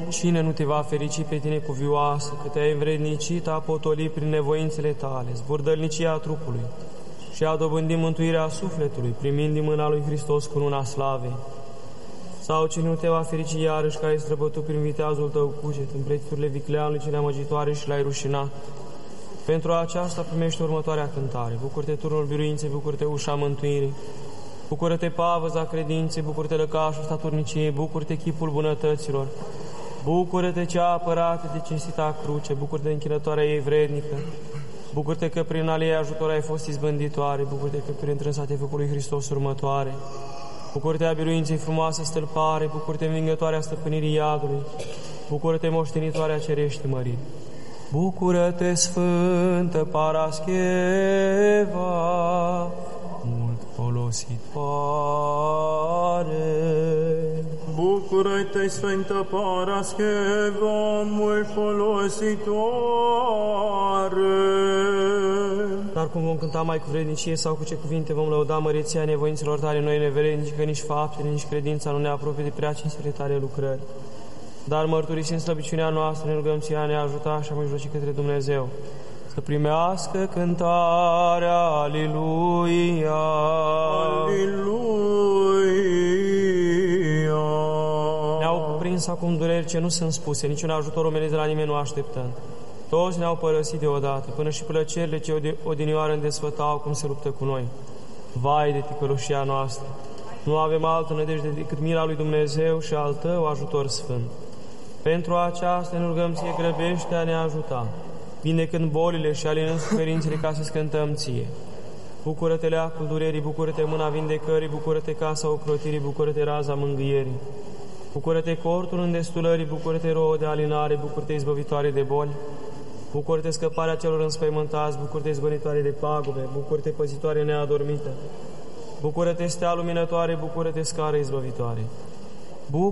cine nu te va ferici pe tine cuvioasă, că te-ai învrednicit a potoli prin nevoințele tale, zburdălnicia trupului și a dobândi mântuirea sufletului, primind din mâna lui Hristos cununa slavei. Sau cine nu te va ferici iarăși că ai străbătut prin viteazul tău cuget, împletiturile vicleanului cele amăgitoare și l-ai rușinat. Pentru aceasta primește următoarea cântare. Bucură-te turnul biruinței, bucură-te ușa mântuirii, bucură-te pavăza credinței, bucură-te lăcașul statorniciei, bucură-te chipul bunătăților, bucură-te cea apărată de cinstita cruce, bucură-te închinătoarea ei vrednică, bucură-te că prin ale ei ajutor ai fost izbânditoare, bucură-te că prin întrânsa te-ai făcut lui Hristos următoare, bucură-te a biruinței frumoasă stâlpare, bucură-te învingătoarea stăpânirii iadului, bucură-te moștenitoarea cerești mării. Bucură-te, Sfântă Parascheva, mult folositoare. Bucură-te, Sfântă Parascheva, mult folositoare. Dar cum vom cânta mai cu vrednicie sau cu ce cuvinte vom lăuda măreția nevoințelor tale, noi neverednici, că nici faptele, nici credința nu ne apropie de prea cinstele tale lucrări. Dar mărturisind slăbiciunea noastră, ne rugăm ție a ne ajuta și a mijloci către Dumnezeu să primească cântarea Aliluia. Aliluia. Ne-au cuprins acum dureri ce nu sunt spuse, niciun ajutor omenesc de la nimeni nu așteptând. Toți ne-au părăsit deodată, până și plăcerile ce odinioară îndesfătau cum se luptă cu noi. Vai de ticăloșia noastră! Nu avem altă nădejde decât mila lui Dumnezeu și al tău ajutor sfânt. Pentru aceasta ne rugăm ție, grăbește a ne ajuta, vindecând bolile și alinând suferințele ca să scântăm ție. Bucură-te leacul durerii, bucură-te mâna vindecării, bucură-te casa ocrotirii, bucură-te raza mângâierii. Bucură-te cortul îndestulării, bucură-te rouă de alinare, bucură-te izbăvitoare de boli, bucură-te scăparea celor înspăimântați, bucură-te izbăvitoare de pagube, bucură-te păzitoare neadormită, bucură-te stea luminătoare, bucură-te scară izbăvitoare.